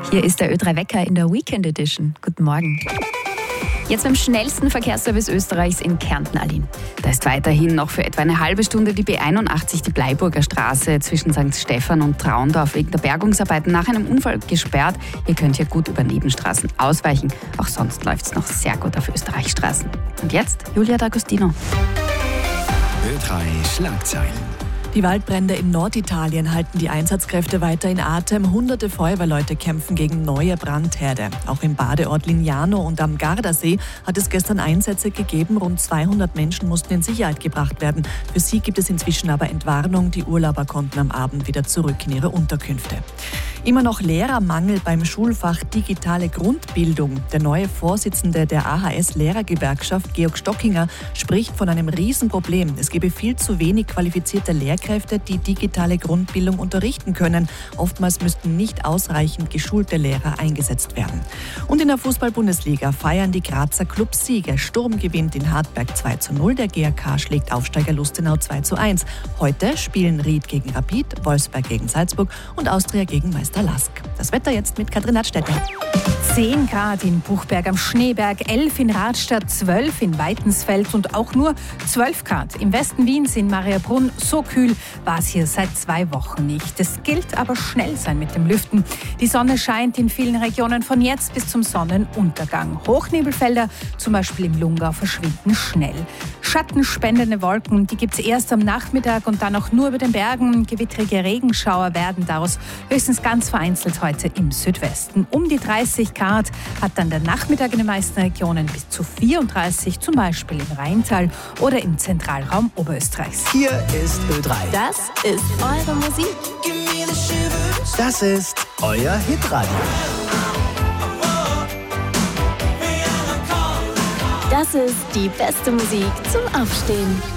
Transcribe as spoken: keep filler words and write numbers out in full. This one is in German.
Hier ist der Ö drei Wecker in der Weekend Edition. Guten Morgen. Jetzt beim schnellsten Verkehrsservice Österreichs in Kärnten, Aline. Da ist weiterhin noch für etwa eine halbe Stunde die B einundachtzig, die Bleiburger Straße zwischen Sankt Stephan und Traundorf wegen der Bergungsarbeiten nach einem Unfall gesperrt. Ihr könnt hier gut über Nebenstraßen ausweichen. Auch sonst läuft es noch sehr gut auf Österreichstraßen. Und jetzt Julia D'Agostino. Ö drei Schlagzeilen. Die Waldbrände in Norditalien halten die Einsatzkräfte weiter in Atem. Hunderte Feuerwehrleute kämpfen gegen neue Brandherde. Auch im Badeort Lignano und am Gardasee hat es gestern Einsätze gegeben. Rund zweihundert Menschen mussten in Sicherheit gebracht werden. Für sie gibt es inzwischen aber Entwarnung. Die Urlauber konnten am Abend wieder zurück in ihre Unterkünfte. Immer noch Lehrermangel beim Schulfach Digitale Grundbildung. Der neue Vorsitzende der A H S-Lehrergewerkschaft, Georg Stockinger, spricht von einem Riesenproblem. Es gebe viel zu wenig qualifizierte Lehrkräfte, die digitale Grundbildung unterrichten können. Oftmals müssten nicht ausreichend geschulte Lehrer eingesetzt werden. Und in der Fußball-Bundesliga feiern die Grazer Clubs Siege. Sturm gewinnt in Hartberg zwei zu null, der G A K schlägt Aufsteiger Lustenau zwei zu eins. Heute spielen Ried gegen Rapid, Wolfsberg gegen Salzburg und Austria gegen Meister Lask. Das Wetter jetzt mit Katrin Radstetter. zehn Grad in Buchberg am Schneeberg, elf in Radstadt, zwölf in Weitensfeld und auch nur zwölf Grad im Westen Wiens in Mariabrunn. So kühl war es hier seit zwei Wochen nicht. Es gilt aber schnell sein mit dem Lüften. Die Sonne scheint in vielen Regionen von jetzt bis zum Sonnenuntergang. Hochnebelfelder, zum Beispiel im Lungau, verschwinden schnell. Schattenspendende Wolken, die gibt es erst am Nachmittag und dann auch nur über den Bergen. Gewittrige Regenschauer werden daraus höchstens ganz vereinzelt heute im Südwesten. Um die dreißig Grad hat dann der Nachmittag in den meisten Regionen bis zu vierunddreißig, zum Beispiel im Rheintal oder im Zentralraum Oberösterreichs. Hier ist Ö drei. Das ist eure Musik. Das ist euer Hitradio. Das ist die beste Musik zum Aufstehen.